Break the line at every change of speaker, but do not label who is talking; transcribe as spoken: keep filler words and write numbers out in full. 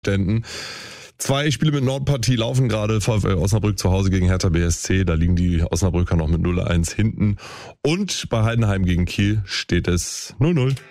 Ständen. Zwei Spiele mit Nordpartie laufen gerade. VfL Osnabrück zu Hause gegen Hertha B S C. Da liegen die Osnabrücker noch mit null eins hinten. Und bei Heidenheim gegen Kiel steht es null null.